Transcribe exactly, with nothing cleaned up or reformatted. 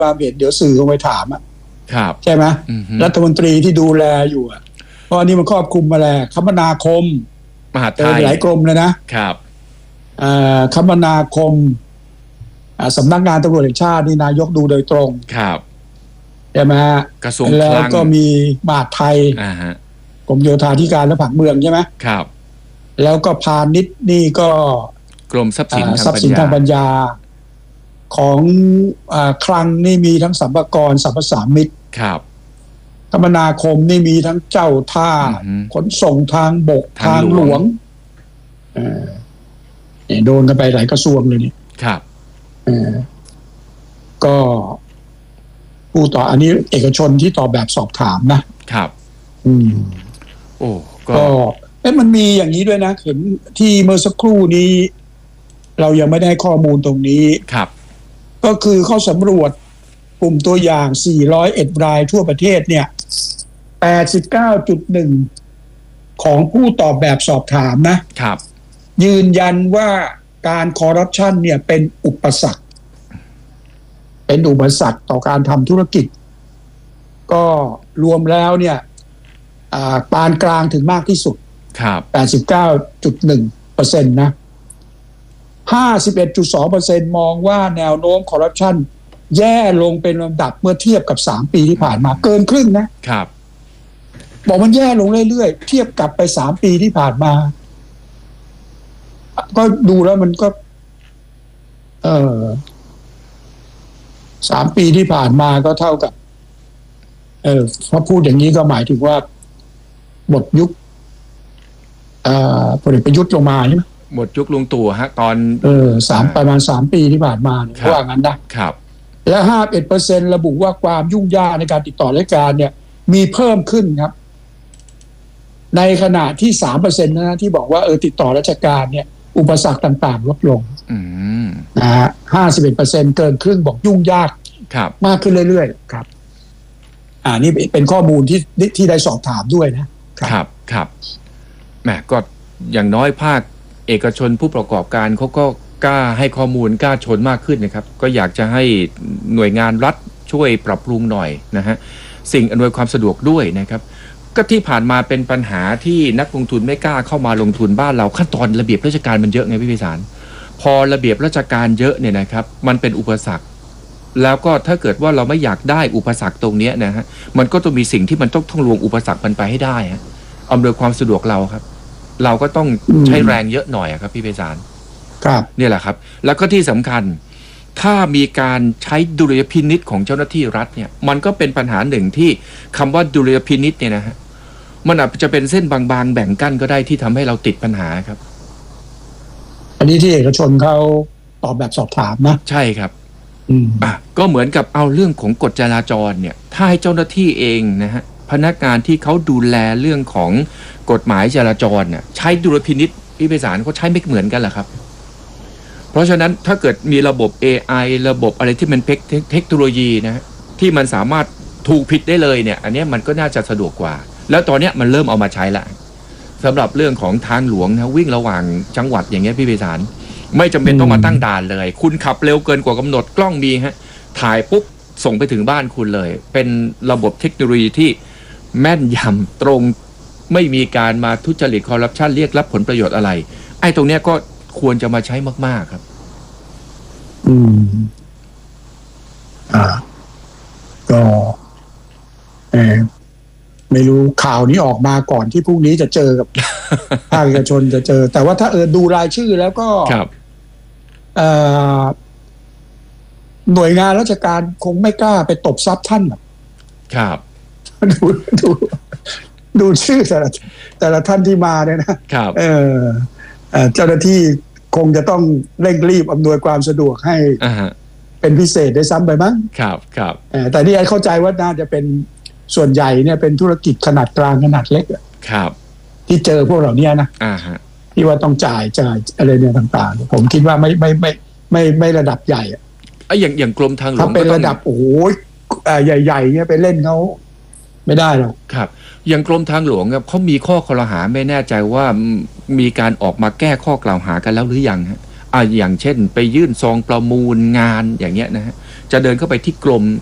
ความเห็นเดี๋ยวสื่อคงไปถามอ่ะครับใช่ไหมอือฮึรัฐมนตรีที่ดูแลอยู่อ่ะเพราะอันนี้มันครอบคลุมมาแล้วคมนาคมมหาดเจไทอย หลายกรมเลยนะครับ อ่าคมนาคมอ่าสำนักงานตำรวจแห่งชาตินี่นายกดูโดยตรงครับใช่ไหมฮะกระทรวงแล้คว ลังก็มีมหาดไทยอ่าฮะกรมโยธาธิการและผังเมืองใช่ไหมครับแล้วก็พาณิชย์นี่ก็กรมทรัพย์สินอ่าทางทรัพปัย์ญสินญาทางปัญญาของอ่าคลังนี่มีทั้งสรรพากรสรรพสามิตครับคมนาคมนี่มีทั้งเจ้าท่าอือฮึขนส่งทางบกทางทางหหลลววงงเอ่อเนี่ยโดนกันไปหลายกระทรวงเลยนี่ครับเอ่อก็ผู้ต่ออันนี้เอกชนที่ตอบแบบสอบถามนะครับ อืมโอ้ก็ก็เอ๊ะมันมีอย่างนี้ด้วยนะเห็นที่เมื่อสักครู่นี้ เรายังไม่ได้ข้อมูลตรงนี้ครับก็คือเขาสำรวจกลุ่มตัวอย่างสี่ร้อยเอ็ดรายทั่วประเทศเนี่ย แปดสิบเก้าจุดหนึ่ง ของผู้ตอบแบบสอบถามนะครับยืนยันว่าการคอร์รัปชันเนี่ยเป็นอุปสรรค เป็นอุปสรรคต่อการทำธุรกิจ ก็รวมแล้วเนี่ยอ่าปานกลางถึงมากที่สุดครับแปดสิบเก้าจุดหนึ่งเปอร์เซ็นต์ นะ ห้าสิบเอ็ดจุดสองเปอร์เซ็นต์ มองว่าแนวโน้มคอร์รัปชันแย่ลงเป็นลำดับเมื่อเทียบกับสามปีที่ผ่านมาเกินครึ่งนะครับบอกมันแย่ลงเรื่อยๆ เทียบกับไปสามปีที่ผ่านมา ก็ดูแล้วมันก็ เออสามปีที่ผ่านมาก็เท่ากับ เออพอพูดอย่างนี้ก็หมายถึงว่าหมดยุคเอ่อพลเอกประยุทธ์ลงมาใช่ไหมหมดยุคลุงตู่ฮะตอนเออสามประมาณสามปีที่ผ่านมาเนี่ยครับว่างั้นนะครับ และห้าเอ็ดเปอร์เซ็นระบุว่าความยุ่งยากในการติดต่อราชการเนี่ย มีเพิ่มขึ้นครับ ในขณะที่สามเปอร์เซ็นต์นะที่บอกว่าเออติดต่อราชการเนี่ย อุปสรรคต่างๆลดลงอืมนะฮะห้าสิบเอ็ดเปอร์เซ็นเกินครึ่งบอกยุ่งยากครับมากขึ้นเรื่อยๆครับ อ่านี่เป็นข้อมูลที่ที่ได้สอบถามด้วยนะครับครับแหมก็อย่างน้อยภาคเอกชนผู้ประกอบการเขาก็กล้าให้ข้อมูลกล้าชนมากขึ้นนะครับ ก็อยากจะให้หน่วยงานรัฐช่วยปรับปรุงหน่อยนะฮะสิ่งอำนวยความสะดวกด้วยนะครับ ก็ที่ผ่านมาเป็นปัญหาที่นักลงทุนไม่กล้าเข้ามาลงทุนบ้านเราขั้นตอนระเบียบราชการมันเยอะไงพี่พิสารพอระเบียบราชการเยอะเนี่ยนะครับมันเป็นอุปสรรคแล้วก็ถ้าเกิดว่าเราไม่อยากได้อุปสรรคตรงนี้นะฮะมันก็ต้องมีสิ่งที่มันต้องท่องลวงอุปสรรคมันไปให้ได้ฮะอำนวยความสะดวกเราครับ เราก็ต้องใช้แรงเยอะหน่อยครับพี่พิสารครับเนี่ยแหละครับแล้วก็ที่สำคัญถ้ามีการใช้ดุลยพินิจของเจ้าหน้าที่รัฐเนี่ยมันก็เป็นปัญหาหนึ่งที่คำว่าดุลยพินิจเนี่ยนะฮะมันอาจจะเป็นเส้นบางๆแบ่งกั้นก็ได้ที่ทำให้เราติดปัญหาครับอันนี้ที่เอกชนเขาตอบแบบสอบถามนะใช่ครับอืมอ่ะก็เหมือนกับเอาเรื่องของกฎจราจรเนี่ยถ้าให้เจ้าหน้าที่เองนะฮะพนักงานที่เขาดูแลเรื่องของกฎหมายจราจรเนี่ยใช้ดุลยพินิจพี่ไพศาลเขาใช้ไม่เหมือนกันแหละครับเพราะฉะนั้นถ้าเกิดมีระบบ เอ ไอ ระบบอะไรที่มันเทคโนโลยีนะฮะที่มันสามารถถูกผิดได้เลยเนี่ยอันนี้มันก็น่าจะสะดวกกว่าแล้วตอนนี้มันเริ่มเอามาใช้ละสำหรับเรื่องของทางหลวงนะวิ่งระหว่างจังหวัดอย่างเงี้ยพี่ไพศาลไม่จำเป็นต้องมาตั้งด่านเลยคุณขับเร็วเกินกว่ากำหนดกล้องมีฮะถ่ายปุ๊บส่งไปถึงบ้านคุณเลยเป็นระบบเทคโนโลยีที่แม่นยำตรงไม่มีการมาทุจริตคอร์รัปชันเรียกรับผลประโยชน์อะไรไอ้ตรงเนี้ยก็ควรจะมาใช้มากๆครับอืมอ่าก็เออไม่รู้ข่าวนี้ออกมาก่อนที่พรุ่งนี้จะเจอกับ ภาคเอกชนจะเจอ แต่ว่าถ้าเออดูรายชื่อแล้วก็ครับเอ่อหน่วยงานราชการคงไม่กล้าไปตบทรัพย์ท่านหรอกครับดูดูดูชื่อแต่ละแต่ละท่านที่มาเนี่ยนะครับเออเอ่อเจ้าหน้าที่คงจะต้องเร่งรีบอำนวยความสะดวกให้อ่าฮะเป็นพิเศษได้ซ้ำไปมั้งครับครับเออแต่นี่ไอ้เข้าใจว่าน่าจะเป็นส่วนใหญ่เนี่ยเป็นธุรกิจขนาดกลางขนาดเล็กอะครับที่เจอพวกเหล่านี้นะอ่าฮะที่ว่าต้องจ่ายจ่ายอะไรเนี่ยต่างๆผมคิดว่าไม่ไม่ไม่ไม่ไม่ระดับใหญ่อะไอ้อย่างอย่างกรมทางหลวถ้าง เป็นระดับโอ้โหใหญ่ๆเนี่ยไปเล่นเขาไม่ได้หรอกครับอย่างกรมทางหลวงครับเขามีข้อคอรหาไม่แน่ใจว่ามีการออกมาแก้ข้อกล่าวหากันแล้วหรือยังฮะอ่าอย่างเช่น ไปยื่นซองประมูลงานอย่างเงี้ยนะฮะจะเดินเข้าไปที่กรม